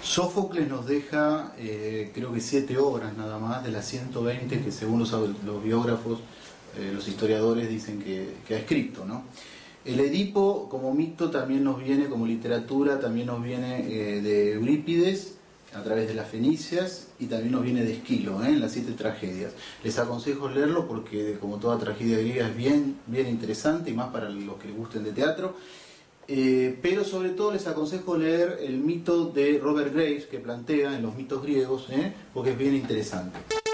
Sófocles nos deja, creo que 7 obras nada más, de las 120 que según los biógrafos, los historiadores dicen que ha escrito, ¿no? El Edipo como mito también nos viene, como literatura, también nos viene de Eurípides, a través de las Fenicias, y también nos viene de Esquilo, en las 7 tragedias. Les aconsejo leerlo porque, como toda tragedia griega, es bien interesante, y más para los que les gusten de teatro. Pero sobre todo les aconsejo leer el mito de Robert Graves que plantea en los mitos griegos, porque es bien interesante.